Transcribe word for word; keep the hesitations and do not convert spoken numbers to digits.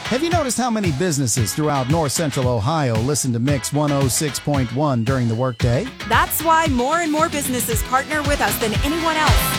Have you noticed how many businesses throughout north central Ohio listen to Mix one oh six point one during the workday? That's why more and more businesses partner with us than anyone else.